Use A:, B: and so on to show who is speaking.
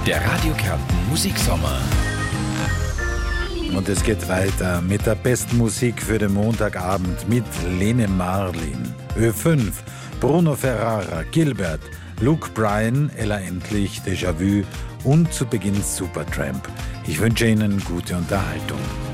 A: Der Radio Kärnten Musiksommer.
B: Und es geht weiter mit der besten Musik für den Montagabend mit Lene Marlin. Ö5, Bruno Ferrara, Gilbert, Luke Bryan, Ella Endlich, Déjà-vu und zu Beginn Supertramp. Ich wünsche Ihnen gute Unterhaltung.